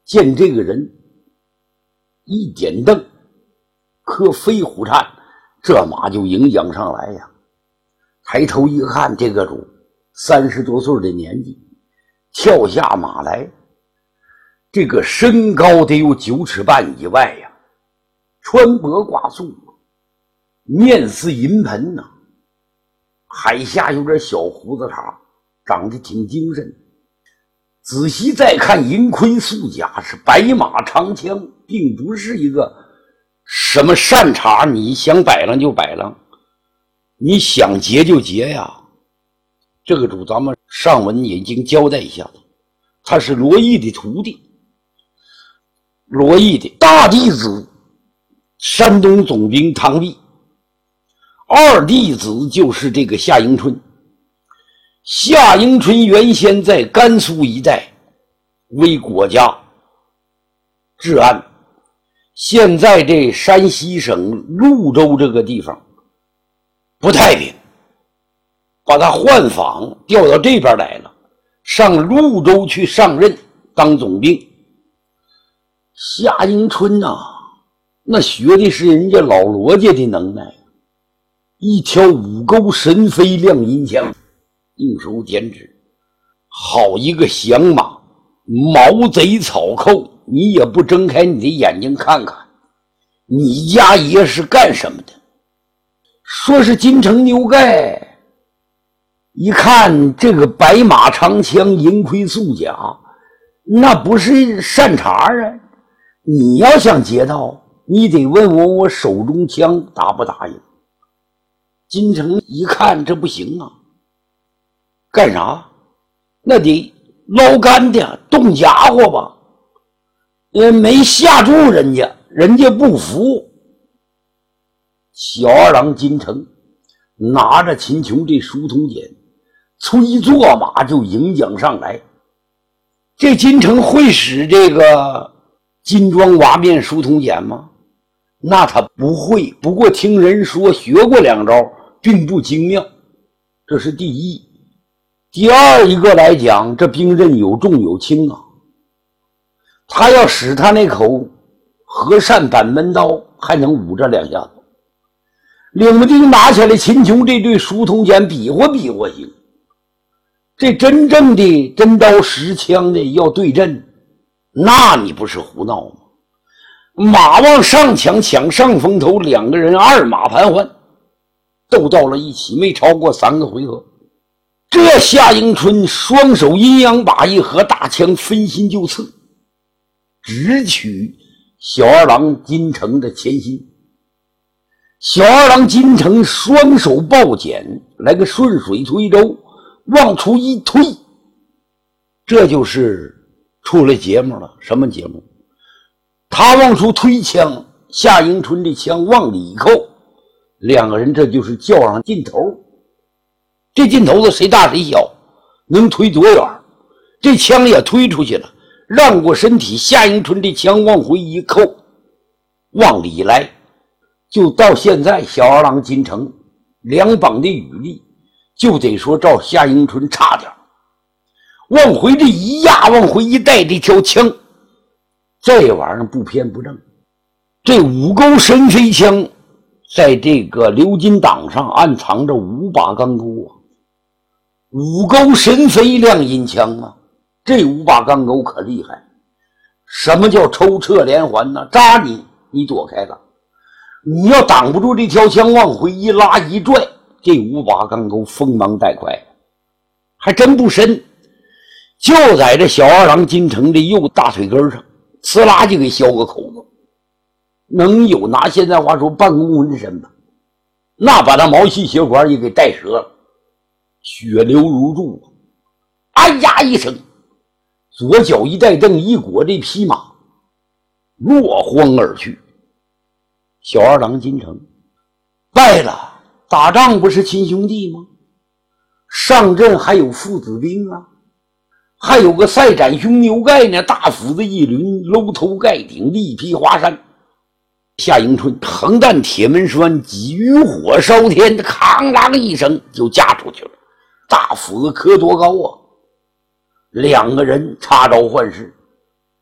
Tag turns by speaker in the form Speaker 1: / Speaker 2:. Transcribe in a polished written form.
Speaker 1: 见这个人一点蹬，可飞虎颤，这马就迎将上来呀。抬头一看，这个主30多岁的年纪，跳下马来，这个身高得有9尺半以外呀，穿帛挂素，面似银盆呐，海下有点小胡子茬，长得挺精神。仔细再看，银盔素甲，是白马长枪，并不是一个什么善茬，你想摆浪就摆浪，你想劫就劫呀。这个主咱们上文已经交代一下了，他是罗毅的徒弟，罗毅的大弟子山东总兵汤弼，二弟子就是这个夏迎春。夏迎春原先在甘肃一带为国家治安，现在这山西省潞州这个地方不太平，把他换访调到这边来了，上潞州去上任当总兵。夏迎春呐，那学的是人家老罗家的能耐，一条五钩神飞亮银枪，应手剪纸，好一个响马，毛贼草寇，你也不睁开你的眼睛看看，你家爷是干什么的？说是金城牛盖，一看这个白马长枪，银盔素甲，那不是善茬啊！你要想劫道，你得问我手中枪答不答应。金城一看这不行啊，干啥？那得捞干的动家伙吧，没吓住人家，人家不服。小二郎金城拿着秦琼这书童锏，催坐马就迎将上来。这金城会使这个金装瓦面书童锏吗？那他不会，不过听人说学过2招，并不精妙，这是第一。第二一个来讲，这兵刃有重有轻啊，他要使他那口和善板门刀还能捂着2下子，领不丁拿下来秦琼这对书童锏比划比划行。这真正的真刀实枪的要对阵，那你不是胡闹吗？马往上抢，抢上风头，2个人二马盘桓，斗到了一起，没超过3个回合。这夏迎春双手阴阳把一合，大枪分心就刺，直取小二郎金城的前心。小二郎金城双手抱锏，来个顺水推舟，往出一推，这就是出了节目了。什么节目？他往出推枪，夏迎春的枪往里扣，2个人这就是较上劲头。这劲头子谁大谁小，能推多远？这枪也推出去了，让过身体，夏迎春的枪往回一扣，往里来，就到现在小二郎金城2膀的羽力，就得说照夏迎春差点。往回这一压，往回一带，这条枪这玩意儿不偏不正。这五钩神飞枪在这个鎏金档上暗藏着5把钢钩啊，5钩神飞亮银枪啊，这5把钢钩可厉害。什么叫抽撤连环呢？扎你，你躲开了，你要挡不住这条枪，往回一拉一拽，这5把钢钩锋芒带快，还真不深，就在这小二郎金城的右大腿根上，呲啦就给削个口子，能有拿现在话说半公分深吧，那把他毛细血管也给带折了，血流如注，哎呀一声，左脚一带蹬，一裹这匹马落荒而去。小二郎金城败了，打仗不是亲兄弟吗？上阵还有父子兵啊，还有个赛斩兄牛盖呢，大斧子一抡，搂头盖顶，力劈华山。夏迎春横弹铁门栓，举火烧天，哐啷一声就架出去了，大斧子磕多高啊！2个人插招换式，